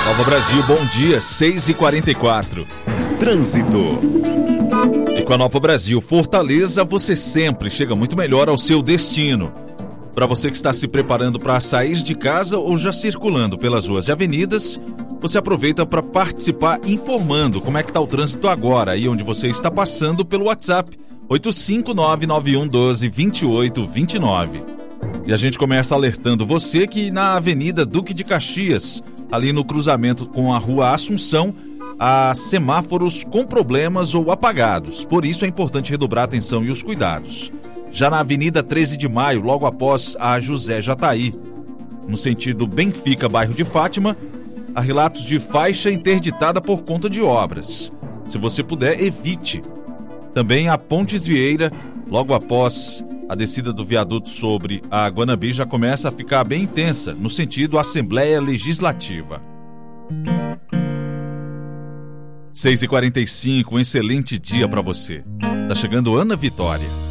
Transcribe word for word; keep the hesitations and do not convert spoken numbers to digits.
Nova Brasil, bom dia, seis e quarenta e quatro. Trânsito. E com a Nova Brasil Fortaleza, você sempre chega muito melhor ao seu destino. Para você que está se preparando para sair de casa ou já circulando pelas ruas e avenidas, você aproveita para participar informando como é que está o trânsito agora, aí onde você está passando pelo WhatsApp oito cinco nove nove um um dois dois oito dois nove. E a gente começa alertando você que na Avenida Duque de Caxias, ali no cruzamento com a Rua Assunção, há semáforos com problemas ou apagados. Por isso é importante redobrar a atenção e os cuidados. Já na Avenida treze de Maio, logo após a José Jataí, no sentido Benfica, bairro de Fátima, há relatos de faixa interditada por conta de obras. Se você puder, evite. Também a Pontes Vieira, logo após a descida do viaduto sobre a Guanambi, já começa a ficar bem intensa, no sentido Assembleia Legislativa. seis e quarenta e cinco, um excelente dia para você. Tá chegando Ana Vitória.